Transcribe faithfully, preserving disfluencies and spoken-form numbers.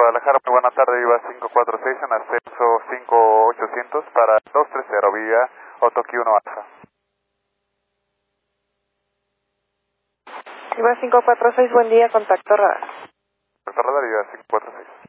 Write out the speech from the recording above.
Guadalajara, muy buena tarde, Viva cinco cuatro seis en ascenso cinco ochocientos para dos tres cero, vía Otoki uno Alfa. Viva cinco cuatro seis, buen día, contacto radar. Contacto radar, Viva cinco cuatro seis.